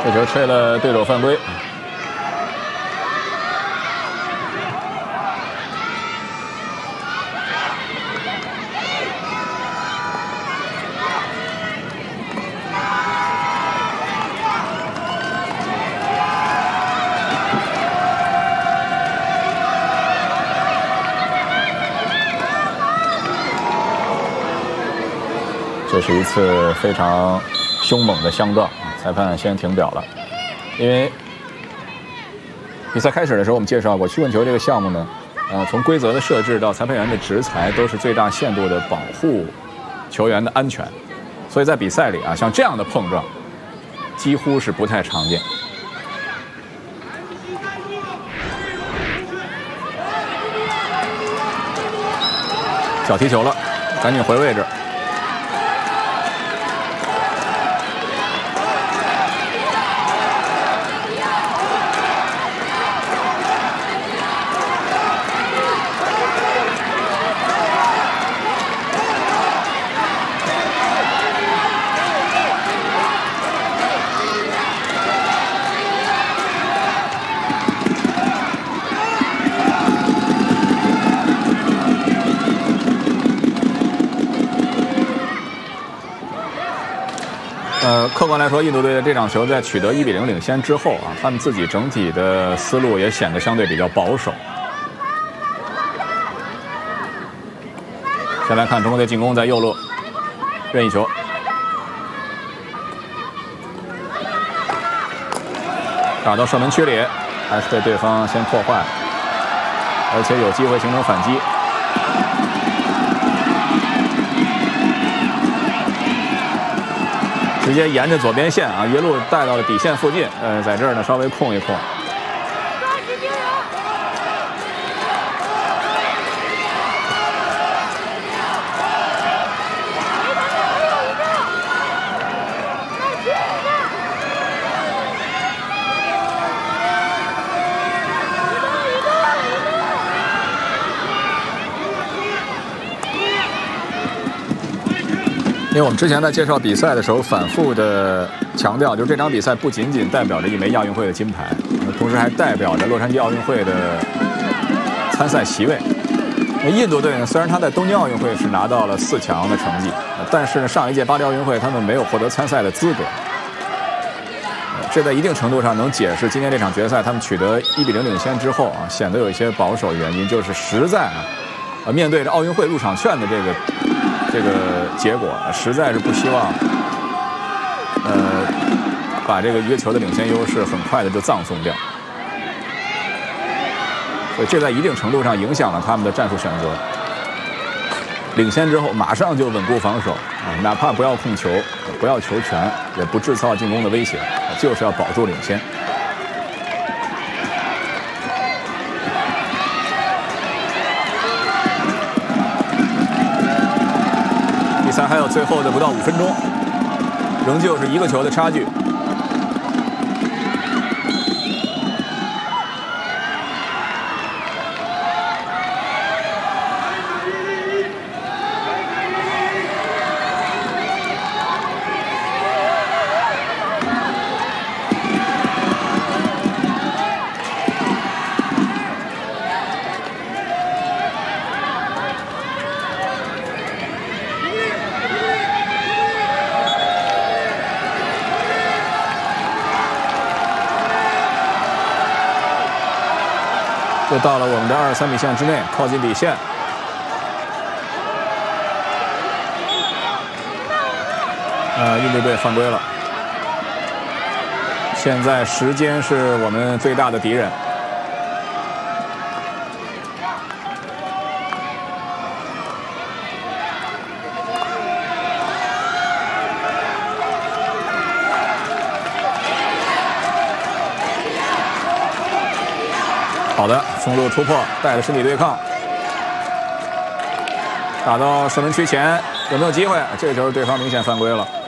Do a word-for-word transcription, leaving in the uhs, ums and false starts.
这球吹了对手犯规。这是一次非常凶猛的相撞，裁判先停表了。因为比赛开始的时候，我们介绍过曲棍球这个项目呢，呃，从规则的设置到裁判员的执裁，都是最大限度的保护球员的安全。所以在比赛里啊，像这样的碰撞，几乎是不太常见。小踢球了，赶紧回位置。呃，客观来说，印度队的这场球在取得一比零领先之后啊，他们自己整体的思路也显得相对比较保守。先来看中国队进攻，在右路任意球，打到射门区里，还是被对方先破坏，而且有机会形成反击。直接沿着左边线啊，一路带到了底线附近。呃，在这儿呢，稍微控一控。因为我们之前在介绍比赛的时候，反复的强调，就是这场比赛不仅仅代表着一枚亚运会的金牌，同时还代表着洛杉矶奥运会的参赛席位。那印度队呢，虽然他在东京奥运会是拿到了四强的成绩，但是呢，上一届巴黎奥运会他们没有获得参赛的资格。这在一定程度上能解释今天这场决赛他们取得一比零领先之后啊，显得有一些保守的原因，就是实在啊，呃，面对着奥运会入场券的这个。这个结果实在是不希望，呃，把这个一个球的领先优势很快的就葬送掉，所以这在一定程度上影响了他们的战术选择。领先之后马上就稳固防守啊，哪怕不要控球，不要球权，也不制造进攻的威胁，就是要保住领先。比赛还有最后的不到五分钟，仍旧是一个球的差距。又到了我们的二十三米线之内，靠近底线。呃，印度队犯规了。现在时间是我们最大的敌人。好的，中路突破，带着身体对抗，打到射门区前，有没有机会？这个球对方明显犯规了。